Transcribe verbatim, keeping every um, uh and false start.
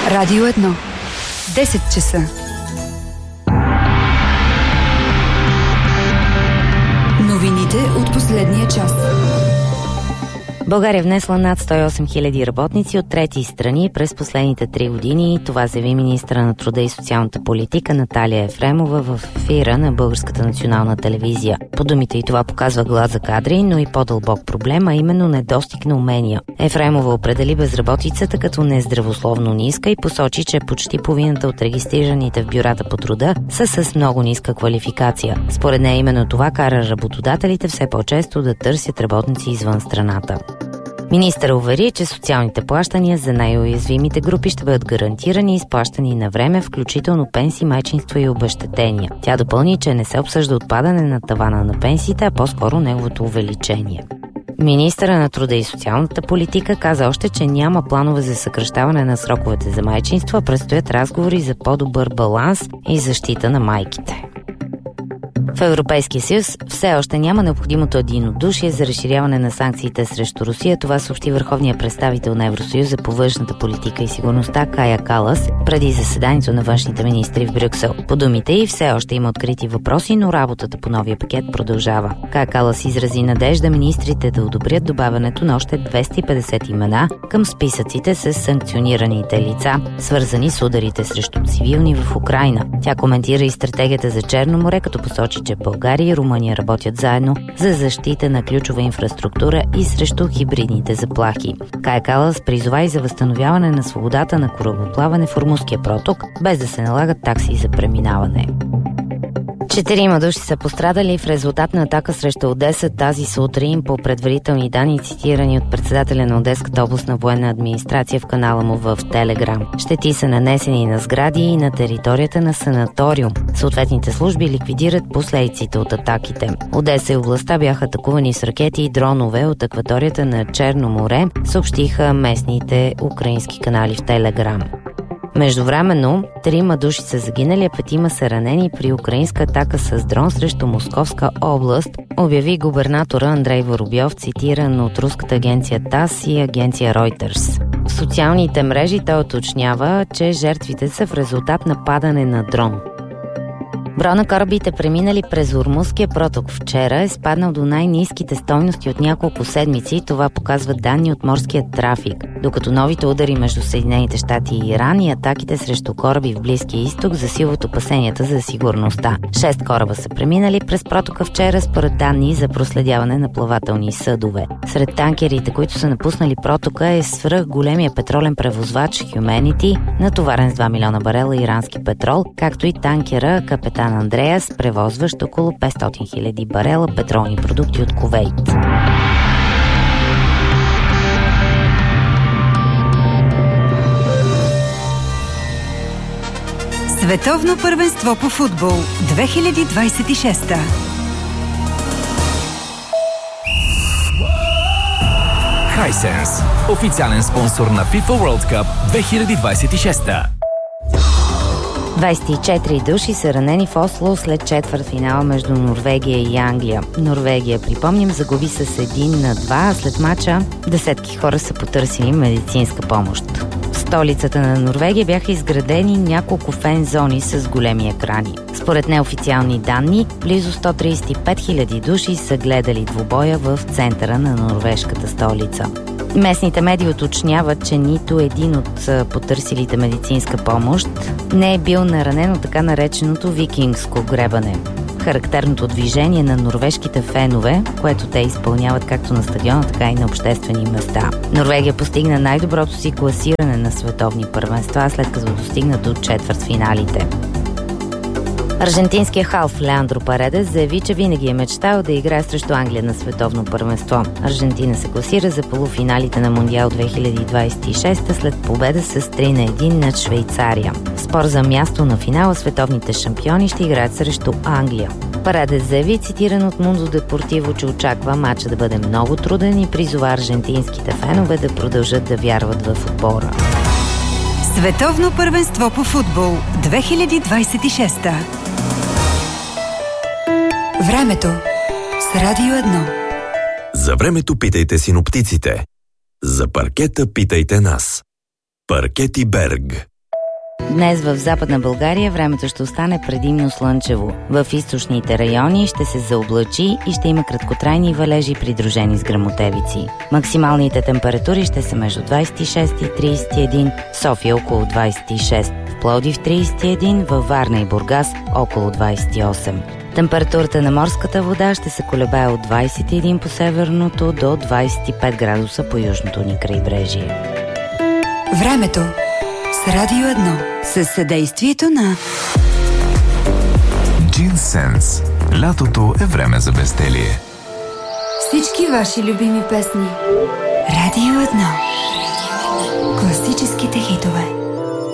Радио едно. десет часа. Новините от последния час. България внесла над сто и осем хиляди работници от трети страни през последните три години. Това заяви министъра на труда и социалната политика Наталия Ефремова в ефира на Българската национална телевизия. По думите й това показва глад за кадри, но и по-дълбок проблем, а именно недостиг на умения. Ефремова определи безработицата като нездравословно ниска и посочи, че почти половината от регистрираните в бюрата по труда са с много ниска квалификация. Според нея именно това кара работодателите все по-често да търсят работници извън страната. Министър увери, че социалните плащания за най-уязвимите групи ще бъдат гарантирани и изплащани на време, включително пенсии, майчинство и обезщетения. Тя допълни, че не се обсъжда отпадане на тавана на пенсиите, а по-скоро неговото увеличение. Министъра на труда и социалната политика каза още, че няма планове за съкращаване на сроковете за майчинство, а предстоят разговори за по-добър баланс и защита на майките. В Европейския съюз все още няма необходимото единодушие за разширяване на санкциите срещу Русия. Това съобщи върховният представител на Евросъюза по външната политика и сигурността Кая Калас преди заседанието на външните министри в Брюксел. По думите й все още има открити въпроси, но работата по новия пакет продължава. Кая Калас изрази надежда министрите да одобрят добавянето на още двеста и петдесет имена към списъците с санкционираните лица, свързани с ударите срещу цивилни в Украйна. Тя коментира и стратегията за Черно море, като посочи, че България и Румъния работят заедно за защита на ключова инфраструктура и срещу хибридните заплахи. Кая Калас призова и за възстановяване на свободата на корабоплаване в Ормузския проток, без да се налагат такси за преминаване. Четирима души са пострадали в резултат на атака срещу Одеса тази сутрин по предварителни данни, цитирани от председателя на Одеската областна военна администрация в канала му в Телеграм. Щети са нанесени на сгради и на територията на санаториум. Съответните служби ликвидират последиците от атаките. Одеса и областта бяха атакувани с ракети и дронове от акваторията на Черно море, съобщиха местните украински канали в Телеграм. Междувременно, трима души са загинали, а петима са ранени при украинска атака с дрон срещу Московска област, обяви губернатора Андрей Воробьов, цитиран от руската агенция ТАСС и агенция Reuters. В социалните мрежи той уточнява, че жертвите са в резултат на падане на дрон. Броя на корабите, преминали през Ормузския проток вчера, е спаднал до най-ниските стойности от няколко седмици. Това показват данни от морския трафик. Докато новите удари между Съединените щати и Иран и атаките срещу кораби в Близкия изток засилват опасенията за сигурността. Шест кораба са преминали през протока вчера, според данни за проследяване на плавателни съдове. Сред танкерите, които са напуснали протока, е свръх големия петролен превозвач Humanity, натоварен с два милиона барела ирански петрол, както и танкера Капитан Андреас, превозващ около петстотин хиляди барела петролни продукти от Кувейт. Световно първенство по футбол две хиляди двадесет и шеста. Hisense, официален спонсор на FIFA World Cup две хиляди двадесет и шеста. двадесет и четири души са ранени в Осло след четвъртфинала между Норвегия и Англия. Норвегия, припомним, загуби с един на два, а след мача десетки хора са потърсили медицинска помощ. В столицата на Норвегия бяха изградени няколко фен зони с големи екрани. Според неофициални данни, близо сто тридесет и пет хиляди души са гледали двубоя в центъра на норвежката столица. Местните медии уточняват, че нито един от потърсилите медицинска помощ не е бил наранен от така нареченото викингско гребане. Характерното движение на норвежките фенове, което те изпълняват както на стадиона, така и на обществени места. Норвегия постигна най-доброто си класиране на световни първенства, след като достигна до четвъртфиналите. Аржентинският халф Леандро Паредес заяви, че винаги е мечтал да играе срещу Англия на световно първенство. Аржентина се класира за полуфиналите на Мондиал две хиляди двадесет и шеста след победа с три на едно над Швейцария. В спор за място на финала световните шампиони ще играят срещу Англия. Паредес заяви, цитиран от Mundo Deportivo, че очаква матча да бъде много труден и призова аржентинските фенове да продължат да вярват в отбора. Световно първенство по футбол две хиляди двадесет и шеста. Времето с Радио едно. За времето питайте синоптиците. За паркета питайте нас. Паркети Берг. Днес в Западна България времето ще остане предимно слънчево. В източните райони ще се заоблачи и ще има краткотрайни валежи, придружени с гръмотевици. Максималните температури ще са между двадесет и шест и тридесет и един, в София около двадесет и шест, в Пловдив тридесет и един, във Варна и Бургас около двадесет и осем. Температурата на морската вода ще се колебае от двадесет и един по северното до двадесет и пет градуса по южното ни крайбрежие. Времето с Радио едно, със съдействието на Джинсенс. Лятото е време за безделие. Всички ваши любими песни. Радио едно. Класическите хитове.